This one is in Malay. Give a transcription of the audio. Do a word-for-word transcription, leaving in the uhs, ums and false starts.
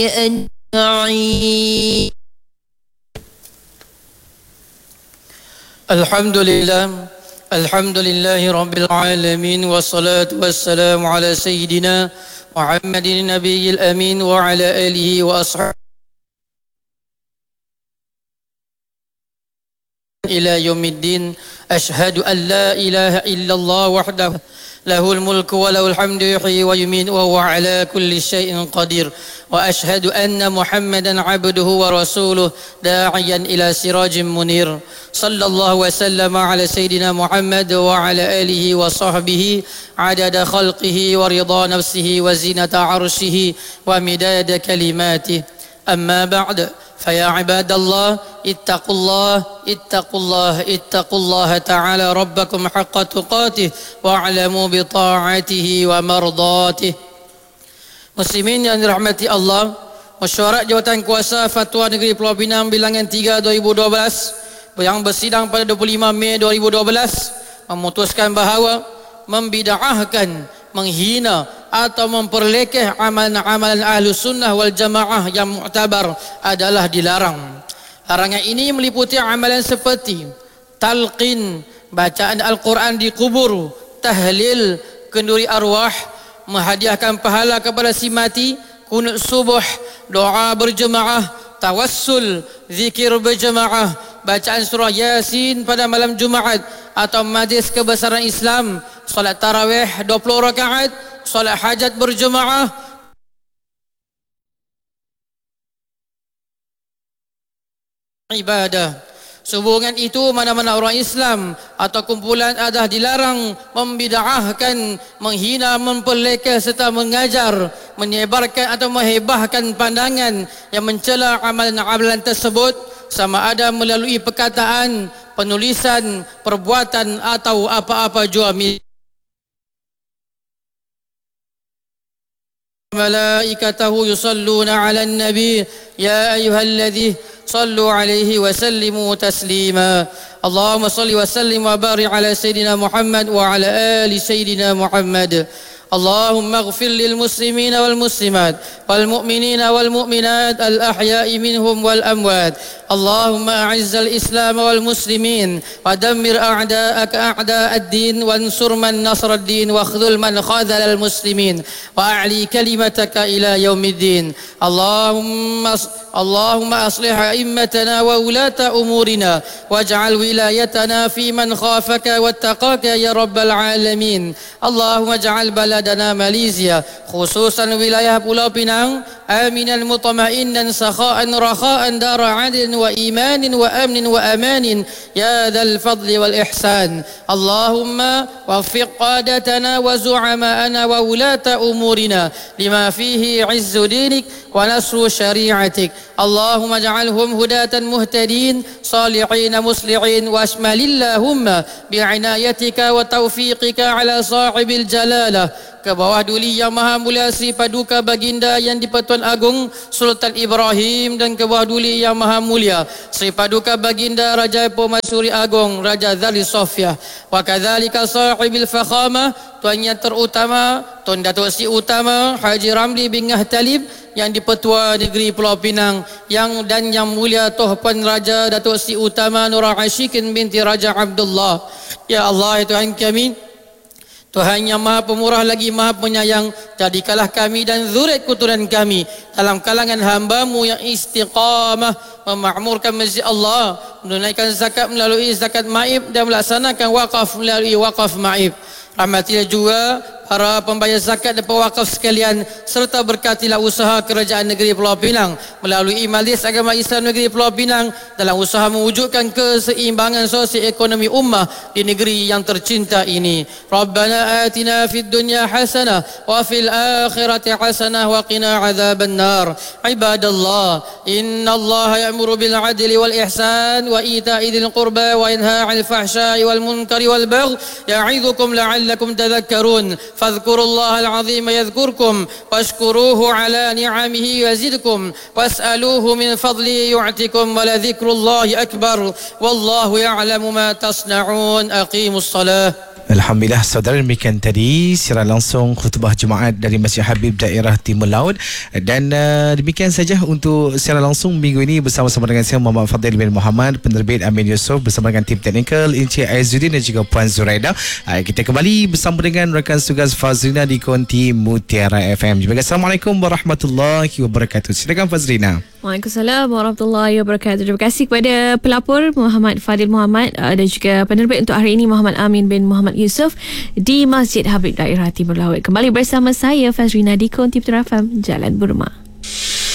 أجمعين. الحمد لله الحمد لله رب العالمين، والصلاة والسلام على سيدنا محمد النبي الأمين وعلى آله وأصحابه إلى يوم الدين. أشهد أن لا إله إلا الله وحده له الملك وله الحمد يحيي ويميت وهو على كل شيء قدير. وأشهد أن محمدا عبده ورسوله داعيا إلى سراج منير. صلى الله وسلم على سيدنا محمد وعلى آله وصحبه عدد خلقه ورضا نفسه وزينة عرشه ومداد كلماته. أما بعد، فيا عباد الله اتقوا الله اتقوا الله اتقوا الله تعالى ربكم حق تقاته واعلموا بطاعته ومرضاته. Muslimin yang dirahmati Allah, Mesyuarat Jawatan Kuasa Fatwa Negeri Pulau Pinang Bilangan tiga dua ribu dua belas yang bersidang pada dua puluh lima Mei dua ribu dua belas memutuskan bahawa membid'ahkan, menghina atau memperlekeh amalan-amalan ahlu sunnah wal jamaah yang mu'tabar adalah dilarang. Larangan ini meliputi amalan seperti talqin, bacaan Al-Quran di kubur, tahlil, kenduri arwah, menghadiahkan pahala kepada si mati, kunut subuh, doa berjemaah, tawassul, zikir berjemaah, bacaan surah Yasin pada malam Jumaat atau majlis kebesaran Islam, solat tarawih dua puluh rakaat, solat hajat berjemaah, ibadah. Sehubungan itu, mana-mana orang Islam atau kumpulan adalah dilarang membid'ahkan, menghina, memperlekeh serta mengajar, menyebarkan atau menghebahkan pandangan yang mencela amalan-amalan tersebut, sama ada melalui perkataan, penulisan, perbuatan atau apa-apa jua. Malaikatahu yusalluna 'alan nabi ya ayyuhalladzi صلوا عليه وسلموا تسليما. اللهم صل وسلم وبارك على سيدنا محمد وعلى آل سيدنا محمد. اللهم اغفر للمسلمين والمسلمات والمؤمنين والمؤمنات الأحياء منهم والأموات. اللهم أعز الإسلام والمسلمين ودمر أعداءك أعداء الدين وانصر من نصر الدين واخذل من خاذل المسلمين وأعلي كلمتك إلى يوم الدين. اللهم اللهم أصلح أئمتنا وولاة أمورنا واجعل ولايتنا في من خافك واتقاك يا رب العالمين. اللهم اجعل بلدنا ماليزيا خصوصا ولاية Pulau Pinang آمنا مطمئنا سخاء رخاء دار عدل وإيمان وأمن وأمان يا ذا الفضل والإحسان. اللهم وفق قادتنا وزعماءنا وولاة أمورنا لما فيه عز دينك ونصر شريعتك. اللهم اجعلهم هداة مهتدين صالحين مصلحين واشمل اللهم بعنايتك وتوفيقك على صاحب الجلالة ke bawah duli yang maha mulia Sri Paduka Baginda Yang di-Pertuan Agong Sultan Ibrahim, dan ke bawah duli yang maha mulia Sri Paduka Baginda Raja Permaisuri Agong Raja Zali Sofia, wa kadzalika sahibil fakhamah, tuan yang terutama Tuan Datuk Sri Utama Haji Ramli bin Talib Yang di-Pertua Negeri Pulau Pinang, yang dan yang mulia Tuan Raja Datuk Sri Utama Nurul Ashikin binti Raja Abdullah. Ya Allah, ya Tuhan kami, Tuhan yang maha pemurah lagi maha penyayang, jadikanlah kami dan zuriat keturunan kami dalam kalangan hamba-Mu yang istiqamah memakmurkan masjid Allah, menunaikan zakat melalui zakat maib, dan melaksanakan wakaf melalui wakaf maib. Rahmatilah juga para pembayar zakat dan pewakaf sekalian, serta berkatilah usaha kerajaan negeri Pulau Pinang melalui Majlis Agama Islam Negeri Pulau Pinang dalam usaha mewujudkan keseimbangan sosio-ekonomi ummah di negeri yang tercinta ini. Rabbana atina fid dunya hasanah wa fil akhirati hasanah wa qina adzaban nar. Ibadallah, innallaha ya'muru bil adli wal ihsan wa ita'i dzil qurba wa yanha 'anil fahsya'i wal munkari wal baghi ya'idzukum la'allakum tadhakkarun. فاذكروا الله العظيم يذكركم واشكروه على نعمه يزدكم واسألوه من فضله يعطكم ولذكر الله أكبر والله يعلم ما تصنعون. أقيموا الصلاة. Alhamdulillah, saudara, demikian tadi siaran langsung khutbah Jumaat dari Masjid Habib Daerah Timur Laut. Dan uh, demikian saja untuk siaran langsung minggu ini bersama-sama dengan saya Muhammad Fadil bin Muhammad, penerbit Amin Yusof, bersama dengan tim teknikal Encik Aizuddin dan juga Puan Zuraida. Uh, kita kembali bersama dengan rakan tugas Fazrina di Konti Mutiara F M. Assalamualaikum warahmatullahi wabarakatuh. Silakan Fazrina. Waalaikumsalam warahmatullahi wabarakatuh. Terima kasih kepada pelapor Muhammad Fadil Muhammad uh, dan juga penerbit untuk hari ini Muhammad Amin bin Muhammad Yusof di Masjid Habib Daerah Timur Laut. Kembali bersama saya Fazrina di Konti Mutiara F M, Jalan Burma.